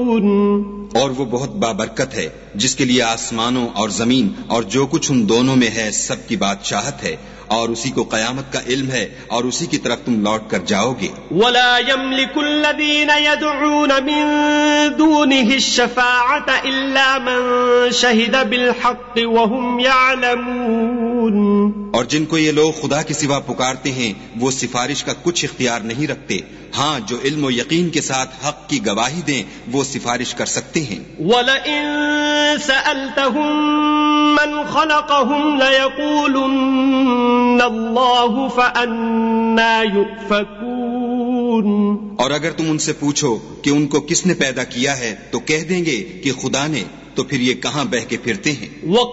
और वो बहुत बाबरकत है जिसके लिए आसमानों और जमीन और जो कुछ उन दोनों में है सबकी बादशाहत है, और उसी को कयामत का इल्म है, और उसी की तरफ तुम लौट कर जाओगे। वला यमलिकुल्लज़ीना यदऊन मिन दूनिहि शफ़ाअत इल्ला मन शहिद बिलहक़्क़ि वहुम यअलमून। और जिनको ये लोग खुदा के सिवा पुकारते हैं वो सिफारिश का कुछ इख्तियार नहीं रखते, हाँ जो इल्म और यकीन के साथ हक की गवाही दें वो सिफारिश कर सकते हैं। वलइन सअल्तहुम मन खलक़हुम लयक़ूलुन्न अल्लाहु फअन्ना युफ़कून। और अगर तुम उनसे पूछो कि उनको किसने पैदा किया है तो कह देंगे कि खुदा ने, तो फिर ये कहाँ बह के फिरते हैं।